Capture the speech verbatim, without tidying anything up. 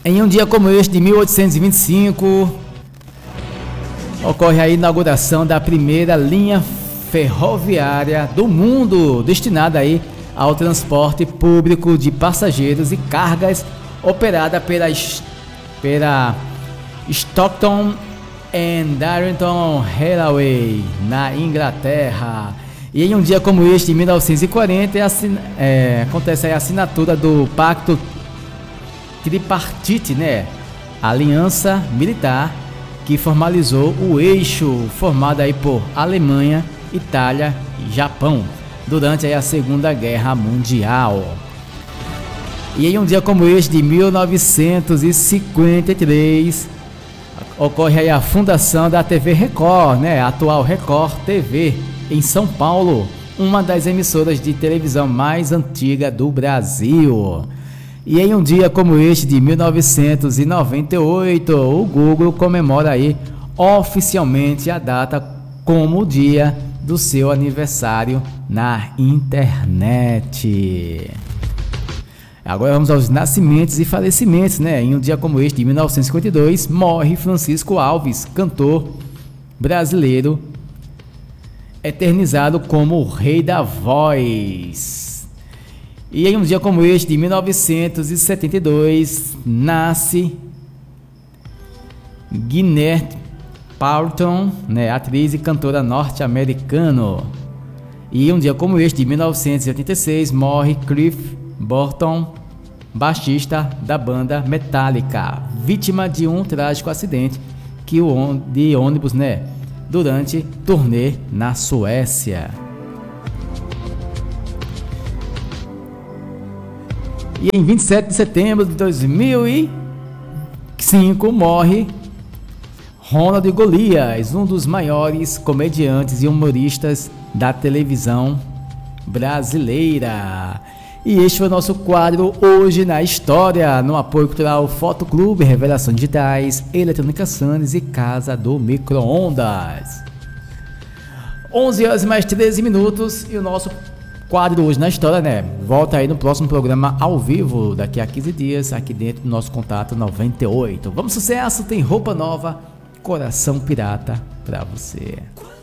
Em um dia como este, de mil oitocentos e vinte e cinco, ocorre a inauguração da primeira linha ferroviária do mundo, destinada aí ao transporte público de passageiros e cargas, operada pela, pela Stockton and Darrington Railway, na Inglaterra. E em um dia como este, em mil novecentos e quarenta, é assin, é, acontece a assinatura do Pacto Tripartite, né? Aliança Militar, que formalizou o eixo formado aí por Alemanha, Itália e Japão durante aí a Segunda Guerra Mundial. E em um dia como este, de mil novecentos e cinquenta e três, ocorre aí a fundação da T V Record, né? A atual Record T V, em São Paulo, uma das emissoras de televisão mais antiga do Brasil. E em um dia como este, de mil novecentos e noventa e oito, o Google comemora aí oficialmente a data como o dia do seu aniversário na internet. Agora vamos aos nascimentos e falecimentos, né? Em um dia como este, de mil novecentos e cinquenta e dois, morre Francisco Alves, cantor brasileiro, eternizado como o rei da voz. E em um dia como este, de mil novecentos e setenta e dois, nasce Gwyneth Paltrow, né, atriz e cantora norte-americana. E um dia como este, de mil novecentos e oitenta e seis, morre Cliff Burton, baixista da banda Metallica, vítima de um trágico acidente que o de ônibus, né, durante turnê na Suécia. E em vinte e sete de setembro de dois mil e cinco morre Ronald Golias, um dos maiores comediantes e humoristas da televisão brasileira. E este foi o nosso quadro Hoje na História, no apoio cultural Fotoclube, Revelação Digitais, Eletrônica Sannes e Casa do Micro-Ondas. onze horas mais treze minutos e o nosso quadro Hoje na História, né? Volta aí no próximo programa ao vivo, daqui a quinze dias, aqui dentro do nosso Contato noventa e oito. Vamos, sucesso, tem roupa nova, Coração Pirata pra você.